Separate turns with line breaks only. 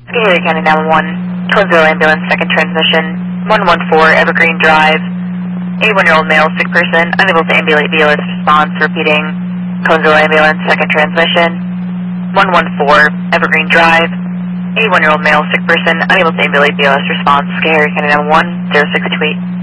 Scaly County 911, Cleansville Ambulance, second transmission, 114 Evergreen Drive, 81-year-old male, sick person, unable to ambulate BLS response, repeating, Cleansville Ambulance, second transmission, 114 Evergreen Drive, 81-year-old male, sick person, unable to ambulate BLS response, Scaly County 911, 0628.